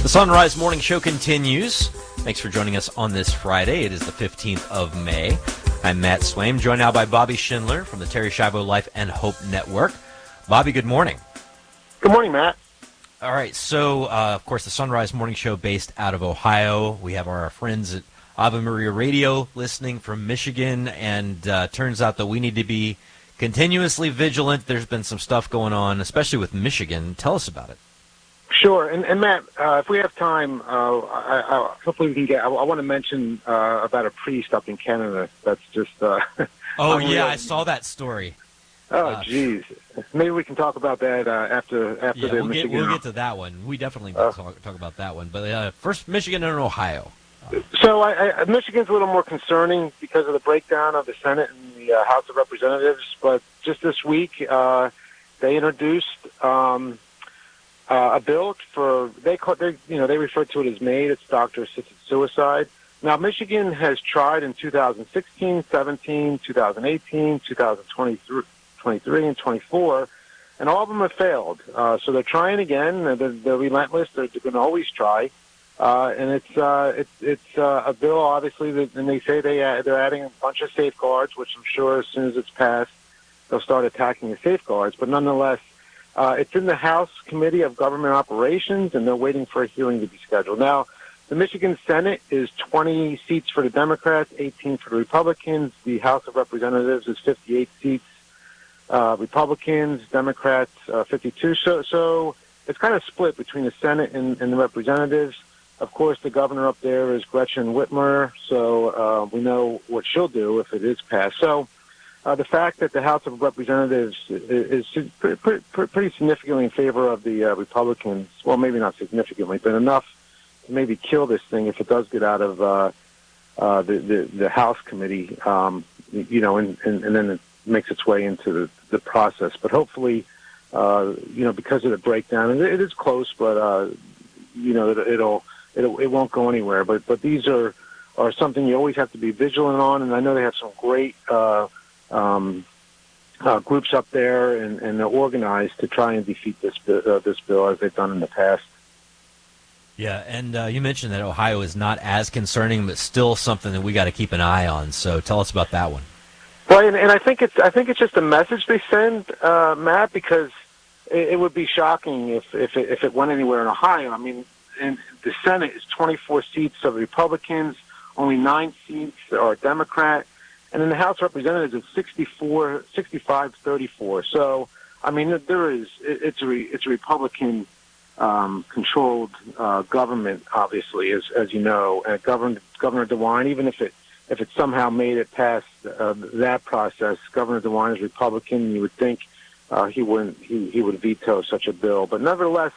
The Sunrise Morning Show continues. Thanks for joining us on this Friday. It is the 15th of May. I'm Matt Swaim, joined now by Bobby Schindler from the Terri Schiavo Life and Hope Network. Bobby, good morning. Good morning, Matt. All right, so, of course, the Sunrise Morning Show based out of Ohio. We have our friends at Ave Maria Radio listening from Michigan, and turns out that we need to be continuously vigilant. There's been some stuff going on, especially with Michigan. Tell us about it. Sure, and Matt, if we have time, hopefully we can get. I want to mention about a priest up in Canada. That's just. Oh yeah, I saw that story. Oh geez, maybe we can talk about that after the Michigan. We'll get to that one. We definitely need to talk about that one. But first, Michigan and Ohio. So Michigan's a little more concerning because of the breakdown of the Senate and the House of Representatives. But just this week, they introduced. A bill for they refer to it as MAID. It's doctor-assisted suicide. Now, Michigan has tried in 2016, 17, 2018, 2023, and 24, and all of them have failed. So they're trying again. They're relentless. They're going to always try, and it's a bill, obviously, and they say they're adding a bunch of safeguards, which I'm sure as soon as it's passed, they'll start attacking the safeguards. But nonetheless. It's in the House Committee of Government Operations, and they're waiting for a hearing to be scheduled. Now, the Michigan Senate is 20 seats for the Democrats, 18 for the Republicans. The House of Representatives is 58 seats, Republicans, Democrats, 52. So it's kind of split between the Senate and the Representatives. Of course, the governor up there is Gretchen Whitmer, so we know what she'll do if it is passed. So. The fact that the House of Representatives is pretty significantly in favor of the Republicans, well, maybe not significantly, but enough to maybe kill this thing if it does get out of the House committee, and then it makes its way into the process. But hopefully, because of the breakdown, and it is close, but it won't go anywhere. But these are something you always have to be vigilant on, and I know they have some great. Groups up there, and they're organized to try and defeat this bill as they've done in the past. Yeah, and you mentioned that Ohio is not as concerning, but still something that we got to keep an eye on. So tell us about that one. Well, and I think it's just a message they send, Matt, because it would be shocking if it went anywhere in Ohio. I mean, in the Senate is 24 seats of Republicans, only 9 seats are Democrat. And in the House of Representatives, it's 65-34. So, I mean, it's a Republican controlled government, obviously, as you know. And Governor DeWine, even if it somehow made it past that process, Governor DeWine is Republican. You would think he would veto such a bill. But nevertheless,